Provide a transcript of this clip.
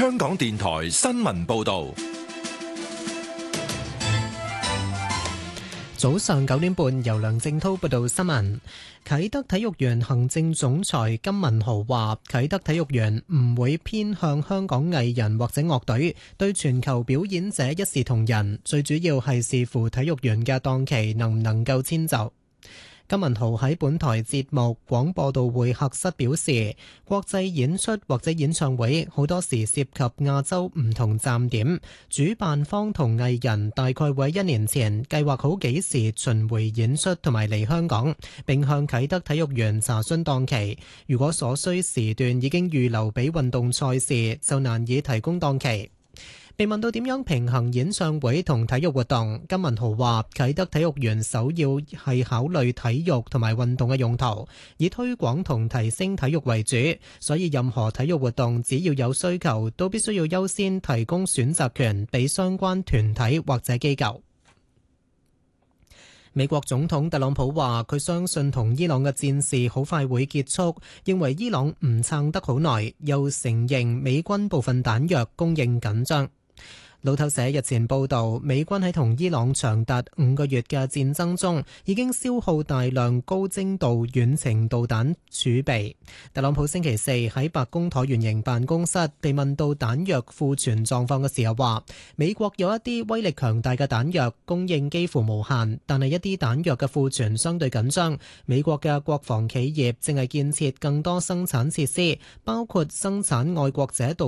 香港電台新聞報道。 早上9點半，由梁正濤報道新聞。啟德體育園行政總裁金文豪話，啟德體育園唔會偏向香港藝人或者樂隊，對全球表演者一視同仁，最主要係視乎體育園嘅檔期能唔能夠遷就。金文豪喺本台節目廣播道會客室表示，國際演出或者演唱會好多時涉及亞洲唔同站點，主辦方同藝人大概會喺1年前計劃好幾時巡迴演出同埋嚟香港，並向啟德體育園查詢檔期。如果所需時段已經預留俾運動賽事，就難以提供檔期。被問到點樣平衡演唱會同體育活動，金文豪話：啟德體育園首要係考慮體育同埋運動嘅用途，以推廣同提升體育為主，所以任何體育活動只要有需求，都必須要優先提供選擇權俾相關團體或者機構。美國總統特朗普話：佢相信同伊朗嘅戰事好快會結束，認為伊朗唔撐得好耐，又承認美軍部分彈藥供應緊張。路透社日前報道，美軍喺同伊朗長達5個月嘅戰爭中，已經消耗大量高精度遠程導彈儲備。特朗普星期四喺白宮橢圓形辦公室被問到彈藥庫存狀況嘅時候話，美國有一啲威力強大嘅彈藥供應幾乎無限，但係一啲彈藥嘅庫存相對緊張。美國嘅國防企業正係建設更多生產設施，包括生產愛國者導